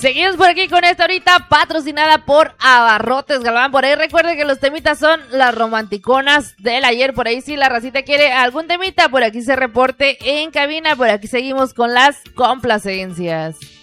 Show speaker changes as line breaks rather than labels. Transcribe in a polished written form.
Seguimos por aquí con esta ahorita patrocinada por Abarrotes Galván. Por ahí recuerden que los temitas son las romanticonas del ayer. Por ahí si la racita quiere algún temita, por aquí se reporte en cabina. Por aquí seguimos con las complacencias.